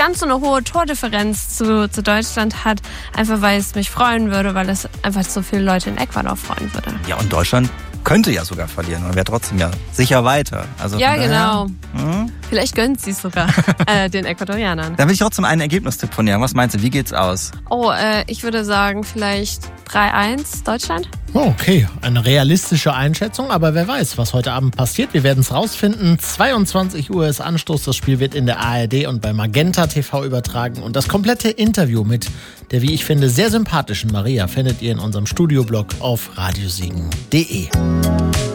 ganz so eine hohe Tordifferenz zu Deutschland hat, einfach weil es mich freuen würde, weil es einfach so viele Leute in Ecuador freuen würde. Ja, und Deutschland könnte ja sogar verlieren und wäre trotzdem ja sicher weiter. Also ja, genau. Vielleicht gönnt sie es sogar den Ecuadorianern. Da will ich trotzdem einen Ergebnistipp von dir. Was meinst du, wie geht's aus? Oh, ich würde sagen vielleicht 3-1 Deutschland. Oh, okay, eine realistische Einschätzung, aber wer weiß, was heute Abend passiert. Wir werden es rausfinden. 22 Uhr ist Anstoß. Das Spiel wird in der ARD und bei Magenta TV übertragen. Und das komplette Interview mit der, wie ich finde, sehr sympathischen Maria findet ihr in unserem Studioblog auf radiosiegen.de.